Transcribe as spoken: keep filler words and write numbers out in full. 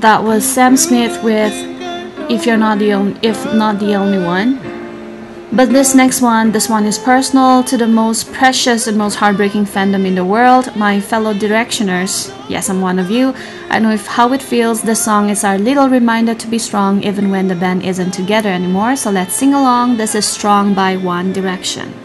That was Sam Smith with If You're Not the Only, If Not the Only One. But this next one, this one is personal to the most precious and most heartbreaking fandom in the world, my fellow Directioners. Yes, I'm one of you. I know if how it feels. This song is our little reminder to be strong even when the band isn't together anymore. So let's sing along. This is Strong by One Direction.